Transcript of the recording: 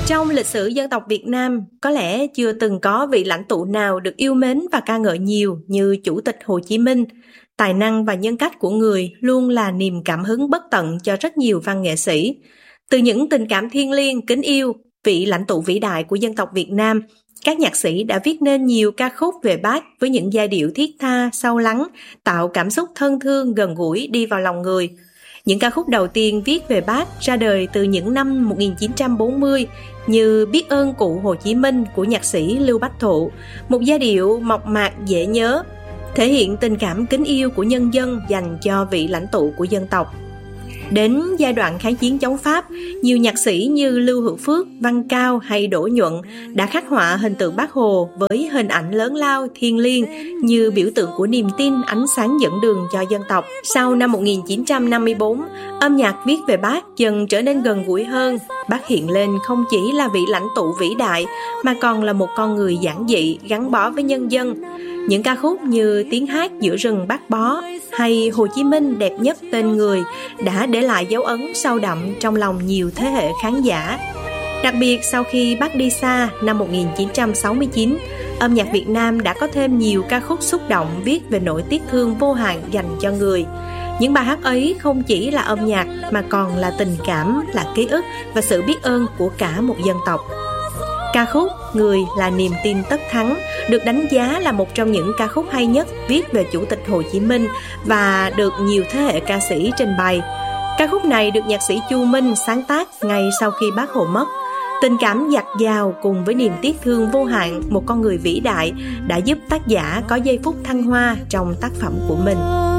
Trong lịch sử dân tộc Việt Nam, có lẽ chưa từng có vị lãnh tụ nào được yêu mến và ca ngợi nhiều như Chủ tịch Hồ Chí Minh. Tài năng và nhân cách của người luôn là niềm cảm hứng bất tận cho rất nhiều văn nghệ sĩ. Từ những tình cảm thiêng liêng, kính yêu, vị lãnh tụ vĩ đại của dân tộc Việt Nam, các nhạc sĩ đã viết nên nhiều ca khúc về Bác với những giai điệu thiết tha, sâu lắng, tạo cảm xúc thân thương, gần gũi đi vào lòng người. Những ca khúc đầu tiên viết về Bác ra đời từ những năm 1940 như Biết ơn cụ Hồ Chí Minh của nhạc sĩ Lưu Bách Thụ, một giai điệu mộc mạc dễ nhớ, thể hiện tình cảm kính yêu của nhân dân dành cho vị lãnh tụ của dân tộc. Đến giai đoạn kháng chiến chống Pháp, nhiều nhạc sĩ như Lưu Hữu Phước, Văn Cao hay Đỗ Nhuận đã khắc họa hình tượng Bác Hồ với hình ảnh lớn lao, thiêng liêng như biểu tượng của niềm tin, ánh sáng dẫn đường cho dân tộc. Sau năm 1954, âm nhạc viết về Bác dần trở nên gần gũi hơn. Bác hiện lên không chỉ là vị lãnh tụ vĩ đại mà còn là một con người giản dị, gắn bó với nhân dân. Những ca khúc như Tiếng hát giữa rừng Bác Bó hay Hồ Chí Minh đẹp nhất tên người đã để lại dấu ấn sâu đậm trong lòng nhiều thế hệ khán giả. Đặc biệt sau khi Bác đi xa năm 1969, âm nhạc Việt Nam đã có thêm nhiều ca khúc xúc động viết về nỗi tiếc thương vô hạn dành cho người. Những bài hát ấy không chỉ là âm nhạc mà còn là tình cảm, là ký ức và sự biết ơn của cả một dân tộc. Ca khúc Người là niềm tin tất thắng được đánh giá là một trong những ca khúc hay nhất viết về Chủ tịch Hồ Chí Minh và được nhiều thế hệ ca sĩ trình bày. Ca khúc này được nhạc sĩ Chu Minh sáng tác ngay sau khi Bác Hồ mất. Tình cảm dạt dào cùng với niềm tiếc thương vô hạn một con người vĩ đại đã giúp tác giả có giây phút thăng hoa trong tác phẩm của mình.